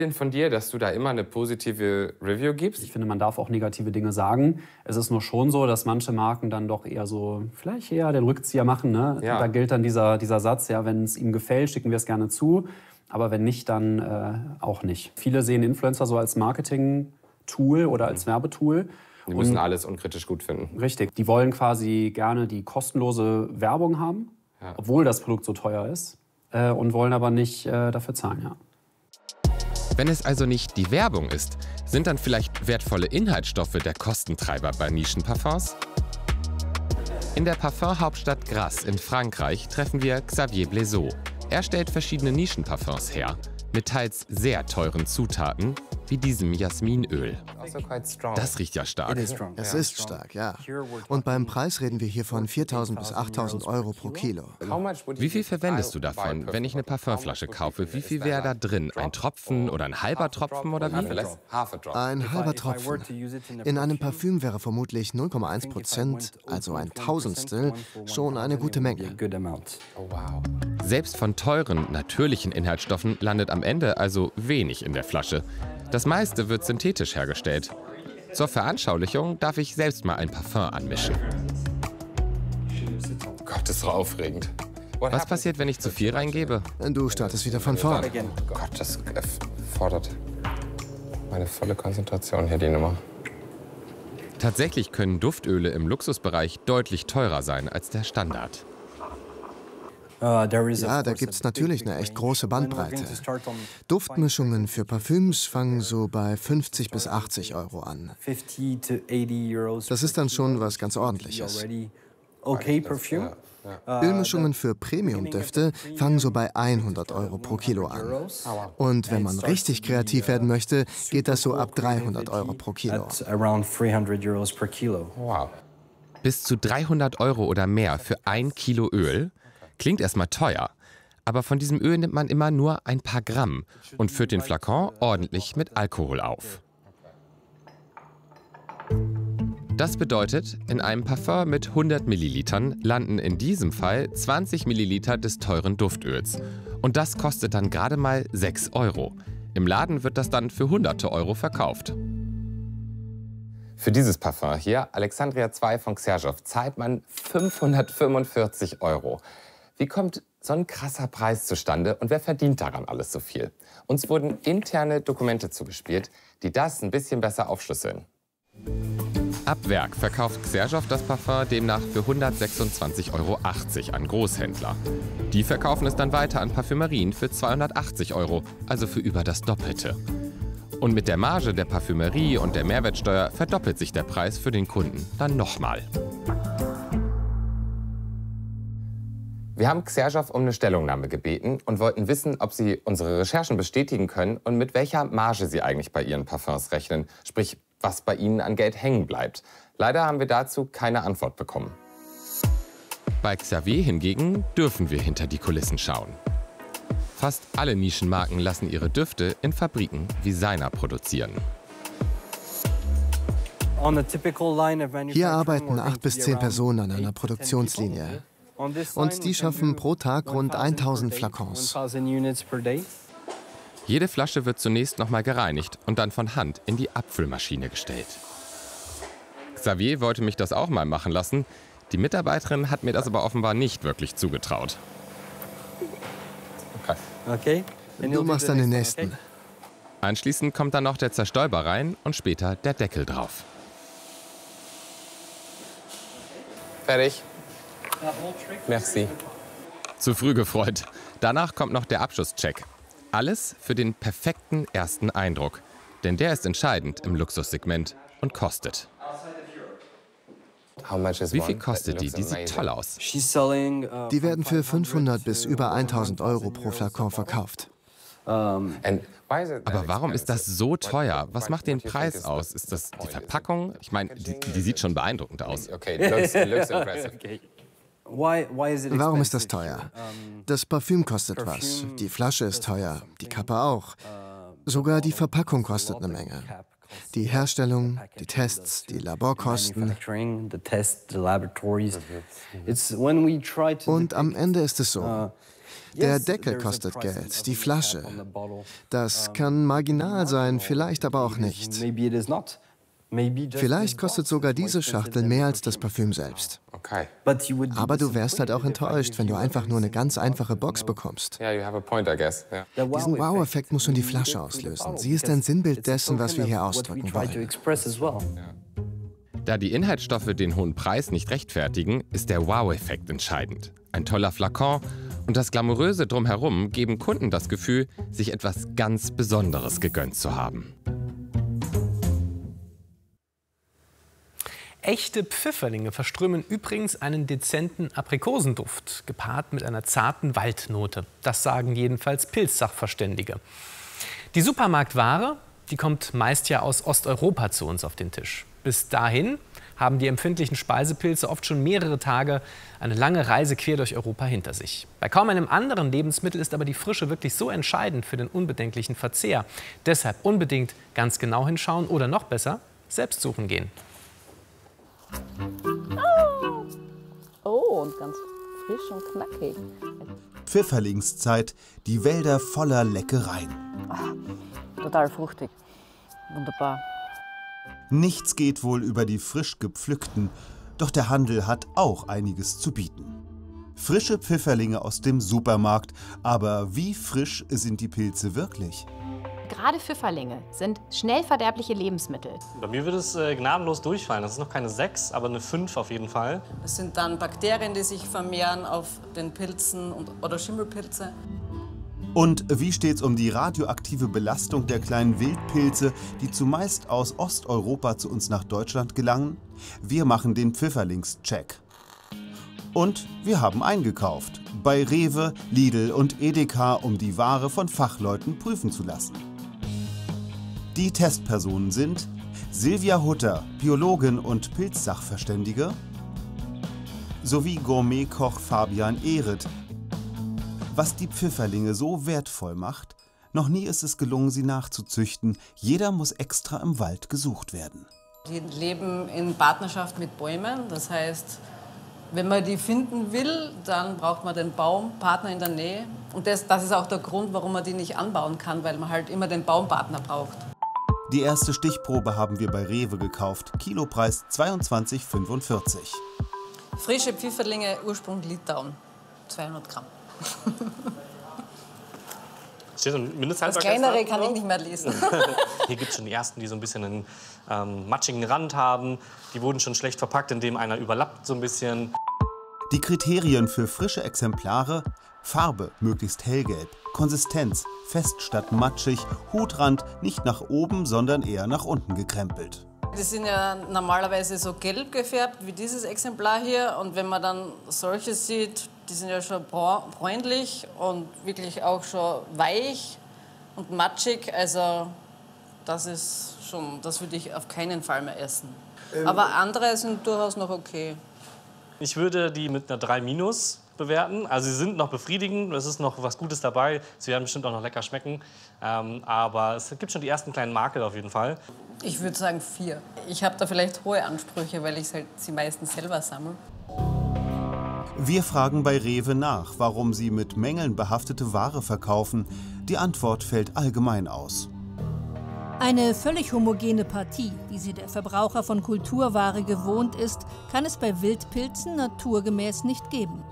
Denn von dir, dass du da immer eine positive Review gibst? Ich finde, man darf auch negative Dinge sagen. Es ist nur schon so, dass manche Marken dann doch eher so, vielleicht eher den Rückzieher machen. Ne? Ja. Da gilt dann dieser Satz, ja, wenn es ihm gefällt, schicken wir es gerne zu. Aber wenn nicht, dann auch nicht. Viele sehen Influencer so als Marketing-Tool oder als Werbetool. Die müssen alles unkritisch gut finden. Richtig. Die wollen quasi gerne die kostenlose Werbung haben, obwohl das Produkt so teuer ist. Und wollen aber nicht dafür zahlen, ja. Wenn es also nicht die Werbung ist, sind dann vielleicht wertvolle Inhaltsstoffe der Kostentreiber bei Nischenparfums? In der Parfumhauptstadt Grasse in Frankreich treffen wir Xavier Blaiseau. Er stellt verschiedene Nischenparfums her, mit teils sehr teuren Zutaten, wie diesem Jasminöl. Das riecht ja stark. Es ist stark, ja. Und beim Preis reden wir hier von 4.000 bis 8.000 Euro pro Kilo. Wie viel verwendest du davon, wenn ich eine Parfümflasche kaufe? Wie viel wäre da drin? Ein Tropfen oder ein halber Tropfen oder wie? Ein halber Tropfen. In einem Parfüm wäre vermutlich 0,1%, also ein Tausendstel, schon eine gute Menge. Selbst von teuren, natürlichen Inhaltsstoffen landet am Ende also wenig in der Flasche. Das meiste wird synthetisch hergestellt. Zur Veranschaulichung darf ich selbst mal ein Parfum anmischen. Gott, das ist so aufregend. Was passiert, wenn ich zu viel reingebe? Du startest wieder von vorn. Gott, das fordert meine volle Konzentration hier, die Nummer. Tatsächlich können Duftöle im Luxusbereich deutlich teurer sein als der Standard. Ja, da gibt es natürlich eine echt große Bandbreite. Duftmischungen für Parfüms fangen so bei 50 bis 80 Euro an. Das ist dann schon was ganz Ordentliches. Ölmischungen für Premium-Düfte fangen so bei 100 Euro pro Kilo an. Und wenn man richtig kreativ werden möchte, geht das so ab 300 Euro pro Kilo. Wow. Bis zu 300 Euro oder mehr für 1 Kilo Öl? Klingt erstmal teuer, aber von diesem Öl nimmt man immer nur ein paar Gramm und füllt den Flakon ordentlich mit Alkohol auf. Das bedeutet, in einem Parfum mit 100 Millilitern landen in diesem Fall 20 Milliliter des teuren Duftöls. Und das kostet dann gerade mal 6 Euro. Im Laden wird das dann für hunderte Euro verkauft. Für dieses Parfum hier, Alexandria 2 von Xerjoff, zahlt man 545 Euro. Wie kommt so ein krasser Preis zustande und wer verdient daran alles so viel? Uns wurden interne Dokumente zugespielt, die das ein bisschen besser aufschlüsseln. Ab Werk verkauft Xerjoff das Parfum demnach für 126,80 Euro an Großhändler. Die verkaufen es dann weiter an Parfümerien für 280 Euro, also für über das Doppelte. Und mit der Marge der Parfümerie und der Mehrwertsteuer verdoppelt sich der Preis für den Kunden dann nochmal. Wir haben Xerjoff um eine Stellungnahme gebeten und wollten wissen, ob sie unsere Recherchen bestätigen können und mit welcher Marge sie eigentlich bei ihren Parfums rechnen, sprich, was bei ihnen an Geld hängen bleibt. Leider haben wir dazu keine Antwort bekommen. Bei Xavier hingegen dürfen wir hinter die Kulissen schauen. Fast alle Nischenmarken lassen ihre Düfte in Fabriken wie seiner produzieren. Hier arbeiten 8 bis 10 Personen an einer Produktionslinie. Und die schaffen pro Tag rund 1000 Flakons. Jede Flasche wird zunächst nochmal gereinigt und dann von Hand in die Abfüllmaschine gestellt. Xavier wollte mich das auch mal machen lassen. Die Mitarbeiterin hat mir das aber offenbar nicht wirklich zugetraut. Okay. Du machst dann den nächsten. Anschließend kommt dann noch der Zerstäuber rein und später der Deckel drauf. Fertig. Merci. Zu früh gefreut. Danach kommt noch der Abschusscheck. Alles für den perfekten ersten Eindruck. Denn der ist entscheidend im Luxussegment und kostet. Wie viel kostet die? Die sieht toll aus. Die werden für 500 bis über 1000 Euro pro Flakon verkauft. Aber warum ist das so teuer? Was macht den Preis aus? Ist das die Verpackung? Ich meine, die sieht schon beeindruckend aus. Looks impressive. Warum ist das teuer? Das Parfüm kostet was, die Flasche ist teuer, die Kappe auch. Sogar die Verpackung kostet eine Menge. Die Herstellung, die Tests, die Laborkosten. Und am Ende ist es so. Der Deckel kostet Geld, die Flasche. Das kann marginal sein, vielleicht aber auch nicht. Vielleicht kostet sogar diese Schachtel mehr als das Parfüm selbst. Okay. Aber du wärst halt auch enttäuscht, wenn du einfach nur eine ganz einfache Box bekommst. Yeah, you have a point, I guess. Yeah. Diesen Wow-Effekt muss schon die Flasche auslösen. Sie ist ein Sinnbild dessen, was wir hier ausdrücken wollen. Da die Inhaltsstoffe den hohen Preis nicht rechtfertigen, ist der Wow-Effekt entscheidend. Ein toller Flakon und das Glamouröse drumherum geben Kunden das Gefühl, sich etwas ganz Besonderes gegönnt zu haben. Echte Pfifferlinge verströmen übrigens einen dezenten Aprikosenduft, gepaart mit einer zarten Waldnote. Das sagen jedenfalls Pilzsachverständige. Die Supermarktware, die kommt meist ja aus Osteuropa zu uns auf den Tisch. Bis dahin haben die empfindlichen Speisepilze oft schon mehrere Tage eine lange Reise quer durch Europa hinter sich. Bei kaum einem anderen Lebensmittel ist aber die Frische wirklich so entscheidend für den unbedenklichen Verzehr. Deshalb unbedingt ganz genau hinschauen oder noch besser, selbst suchen gehen. Oh, und ganz frisch und knackig. Pfifferlingszeit, die Wälder voller Leckereien. Total fruchtig. Wunderbar. Nichts geht wohl über die frisch gepflückten, doch der Handel hat auch einiges zu bieten. Frische Pfifferlinge aus dem Supermarkt, aber wie frisch sind die Pilze wirklich? Gerade Pfifferlinge sind schnell verderbliche Lebensmittel. Bei mir würde es gnadenlos durchfallen. Das ist noch keine 6, aber eine 5 auf jeden Fall. Es sind dann Bakterien, die sich vermehren auf den Pilzen oder Schimmelpilze. Und wie steht's um die radioaktive Belastung der kleinen Wildpilze, die zumeist aus Osteuropa zu uns nach Deutschland gelangen? Wir machen den Pfifferlingscheck. Und wir haben eingekauft. Bei Rewe, Lidl und Edeka, um die Ware von Fachleuten prüfen zu lassen. Die Testpersonen sind Silvia Hutter, Biologin und Pilzsachverständige, sowie Gourmetkoch Fabian Ehret. Was die Pfifferlinge so wertvoll macht, noch nie ist es gelungen, sie nachzuzüchten. Jeder muss extra im Wald gesucht werden. Die leben in Partnerschaft mit Bäumen, das heißt, wenn man die finden will, dann braucht man den Baumpartner in der Nähe. Und das ist auch der Grund, warum man die nicht anbauen kann, weil man halt immer den Baumpartner braucht. Die erste Stichprobe haben wir bei Rewe gekauft. Kilopreis 22,45 €. Frische Pfifferlinge, Ursprung Litauen, 200 Gramm. Steht ein das kleinere kann ich nicht mehr lesen. Hier gibt es schon die ersten, die so ein bisschen einen matschigen Rand haben. Die wurden schon schlecht verpackt, indem einer überlappt so ein bisschen. Die Kriterien für frische Exemplare: Farbe möglichst hellgelb, Konsistenz fest statt matschig, Hutrand nicht nach oben, sondern eher nach unten gekrempelt. Die sind ja normalerweise so gelb gefärbt wie dieses Exemplar hier. Und wenn man dann solche sieht, die sind ja schon bräunlich und wirklich auch schon weich und matschig. Also das würde ich auf keinen Fall mehr essen. Aber andere sind durchaus noch okay. Ich würde die mit einer 3- bewerten. Also sie sind noch befriedigend, es ist noch was Gutes dabei. Sie werden bestimmt auch noch lecker schmecken. Aber es gibt schon die ersten kleinen Makel auf jeden Fall. Ich würde sagen 4. Ich habe da vielleicht hohe Ansprüche, weil ich sie meistens selber sammle. Wir fragen bei Rewe nach, warum sie mit Mängeln behaftete Ware verkaufen. Die Antwort fällt allgemein aus. Eine völlig homogene Partie, wie sie der Verbraucher von Kulturware gewohnt ist, kann es bei Wildpilzen naturgemäß nicht geben.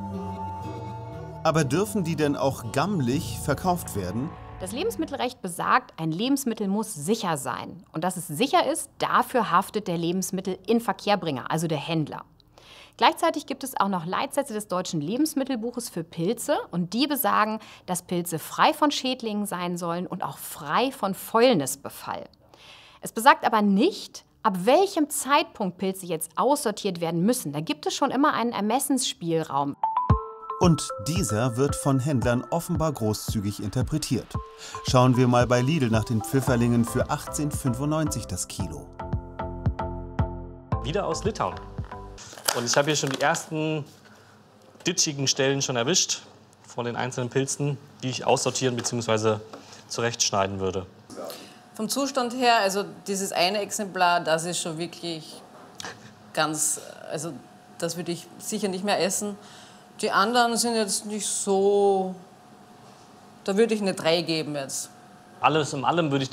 Aber dürfen die denn auch gammelig verkauft werden? Das Lebensmittelrecht besagt, ein Lebensmittel muss sicher sein. Und dass es sicher ist, dafür haftet der Lebensmittelinverkehrbringer, also der Händler. Gleichzeitig gibt es auch noch Leitsätze des Deutschen Lebensmittelbuches für Pilze. Und die besagen, dass Pilze frei von Schädlingen sein sollen und auch frei von Fäulnisbefall. Es besagt aber nicht, ab welchem Zeitpunkt Pilze jetzt aussortiert werden müssen. Da gibt es schon immer einen Ermessensspielraum. Und dieser wird von Händlern offenbar großzügig interpretiert. Schauen wir mal bei Lidl nach den Pfifferlingen für 18,95 € das Kilo. Wieder aus Litauen. Und ich habe hier schon die ersten ditschigen Stellen schon erwischt von den einzelnen Pilzen, die ich aussortieren bzw. zurechtschneiden würde. Vom Zustand her, also dieses eine Exemplar, das ist schon wirklich ganz, also das würde ich sicher nicht mehr essen. Die anderen sind jetzt nicht so, da würde ich eine 3 geben jetzt. Alles in allem würde ich